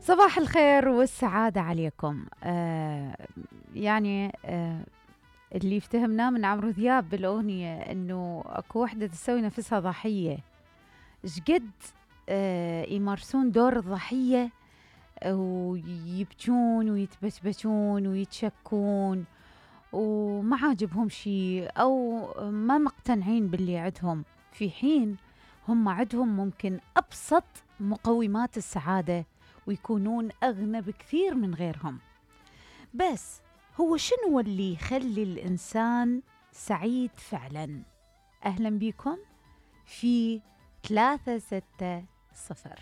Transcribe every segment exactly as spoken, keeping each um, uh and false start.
صباح الخير والسعادة عليكم. آه يعني آه اللي يفتهمناه من عمرو دياب بالأغنية إنه أكو وحدة تسوي نفسها ضحية. شقد آه يمارسون دور الضحية، آه، ويبكون ويتبتبتون ويتشكون وما عاجبهم شيء أو ما مقتنعين باللي عندهم، في حين هم عندهم ممكن أبسط مقومات السعادة ويكونون أغنى بكثير من غيرهم. بس هو شنو اللي يخلي الإنسان سعيد فعلا؟ أهلا بكم في ثلاثة ستة صفر.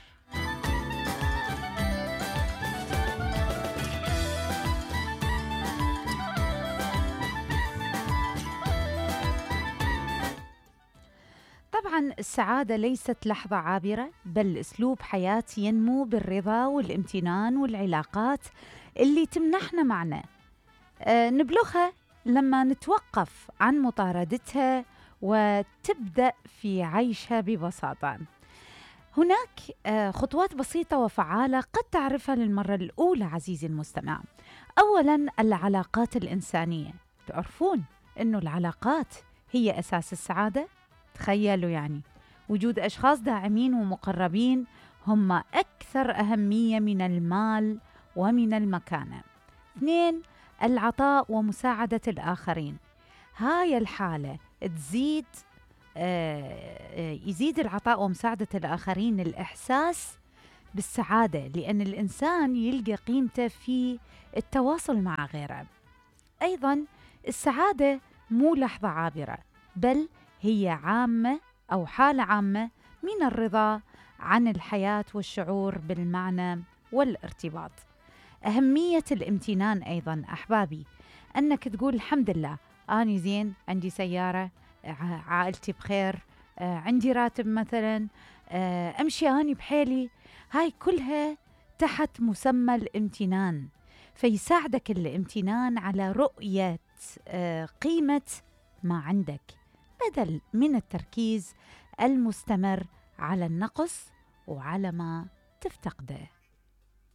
طبعا السعادة ليست لحظة عابرة، بل أسلوب حياة ينمو بالرضا والامتنان والعلاقات اللي تمنحنا معنى. أه نبلغها لما نتوقف عن مطاردتها وتبدأ في عيشها ببساطة. هناك أه خطوات بسيطة وفعالة قد تعرفها للمرة الأولى عزيزي المستمع. أولا، العلاقات الإنسانية. تعرفون أنه العلاقات هي أساس السعادة؟ تخيلوا يعني وجود أشخاص داعمين ومقربين هم أكثر أهمية من المال ومن المكانة. اثنين، العطاء ومساعدة الآخرين. هاي الحالة تزيد آه يزيد العطاء ومساعدة الآخرين الإحساس بالسعادة، لأن الإنسان يلقى قيمته في التواصل مع غيره. أيضا السعادة مو لحظة عابرة، بل هي عامة أو حالة عامة من الرضا عن الحياة والشعور بالمعنى والارتباط. أهمية الامتنان أيضا أحبابي، أنك تقول الحمد لله أنا زين، عندي سيارة، عائلتي بخير، عندي راتب مثلا، أمشي أني بحيلي. هاي كلها تحت مسمى الامتنان، فيساعدك الامتنان على رؤية قيمة ما عندك بدل من التركيز المستمر على النقص وعلى ما تفتقده.